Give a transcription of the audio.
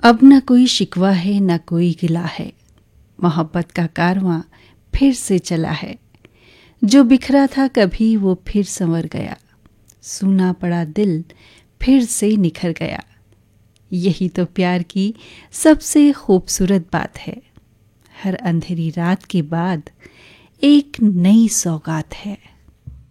अब न कोई शिकवा है न कोई गिला है, मोहब्बत का कारवां फिर से चला है। जो बिखरा था कभी वो फिर संवर गया, सूना पड़ा दिल फिर से निखर गया। यही तो प्यार की सबसे खूबसूरत बात है, हर अंधेरी रात के बाद एक नई सौगात है।